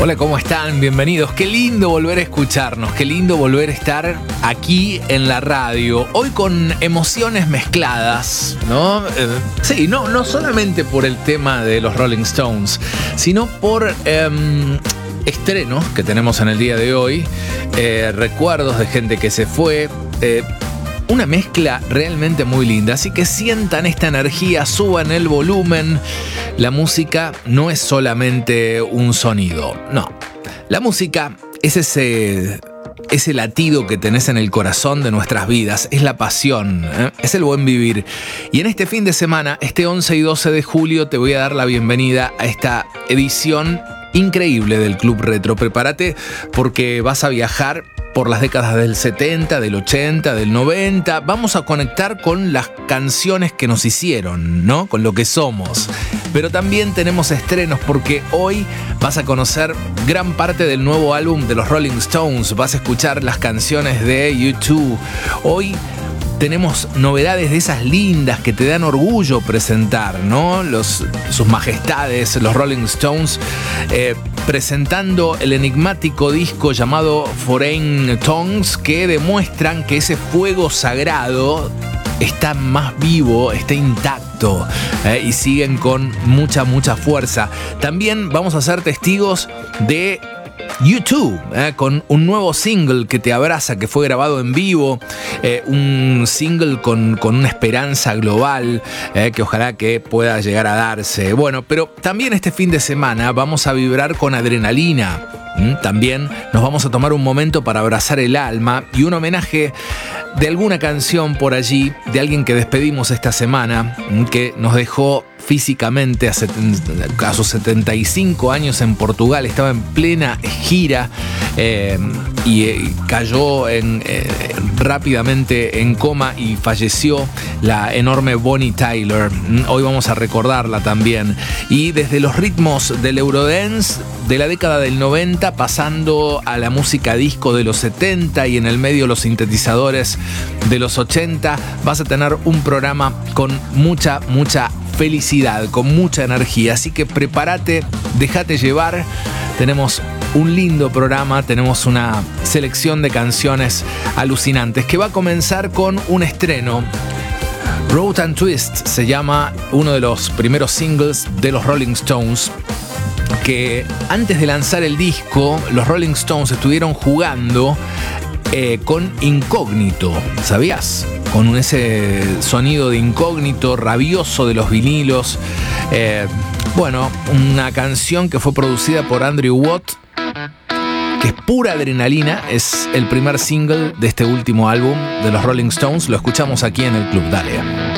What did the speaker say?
Hola, ¿cómo están? Bienvenidos. Qué lindo volver a escucharnos, qué lindo volver a estar aquí en la radio. Hoy con emociones mezcladas, ¿no? Sí, no solamente por el tema de los Rolling Stones, sino por estrenos que tenemos en el día de hoy, recuerdos de gente que se fue, una mezcla realmente muy linda, así que sientan esta energía, suban el volumen. La música no es solamente un sonido, no. La música es ese latido que tenés en el corazón de nuestras vidas, es la pasión, es el buen vivir. Y en este fin de semana, este 11 y 12 de julio, te voy a dar la bienvenida a esta edición increíble del Club Retro. Prepárate porque vas a viajar por las décadas del 70, del 80, del 90. Vamos a conectar con las canciones que nos hicieron, ¿no? Con lo que somos. Pero también tenemos estrenos porque hoy vas a conocer gran parte del nuevo álbum de los Rolling Stones. Vas a escuchar las canciones de U2. Hoy tenemos novedades de esas lindas que te dan orgullo presentar, ¿no? Sus majestades, los Rolling Stones, presentando el enigmático disco llamado Foreign Tongues, que demuestran que ese fuego sagrado está más vivo, está intacto, y siguen con mucha fuerza. También vamos a ser testigos de U2, con un nuevo single que te abraza, que fue grabado en vivo, un single con una esperanza global, que ojalá que pueda llegar a darse. Bueno, pero también este fin de semana vamos a vibrar con adrenalina. También nos vamos a tomar un momento para abrazar el alma y un homenaje de alguna canción por allí, de alguien que despedimos esta semana, que nos dejó físicamente a sus 75 años en Portugal. Estaba en plena gira y cayó rápidamente en coma y falleció la enorme Bonnie Tyler. Hoy vamos a recordarla también. Y desde los ritmos del Eurodance de la década del 90, pasando a la música disco de los 70 y en el medio los sintetizadores de los 80, vas a tener un programa con mucha felicidad, con mucha energía. Así que prepárate, déjate llevar. Tenemos un lindo programa, tenemos una selección de canciones alucinantes que va a comenzar con un estreno. Road and Twist se llama uno de los primeros singles de los Rolling Stones, que antes de lanzar el disco, los Rolling Stones estuvieron jugando con Incógnito, ¿sabías? Con ese sonido de Incógnito rabioso de los vinilos. Bueno, una canción que fue producida por Andrew Watt, que es pura adrenalina. Es el primer single de este último álbum de los Rolling Stones. Lo escuchamos aquí en el Club. Dale.